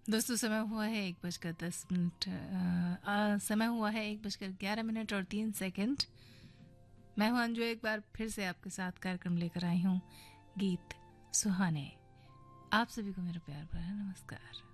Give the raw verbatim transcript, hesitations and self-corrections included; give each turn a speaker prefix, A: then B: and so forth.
A: दोस्तों समय हुआ है एक बजकर दस मिनट अ, अ, समय हुआ है एक बजकर ग्यारह मिनट और तीन सेकंड। मैं हूं अंजू, एक बार फिर से आपके साथ कार्यक्रम लेकर आई हूं गीत सुहाने। आप सभी को मेरा प्यार भरा नमस्कार।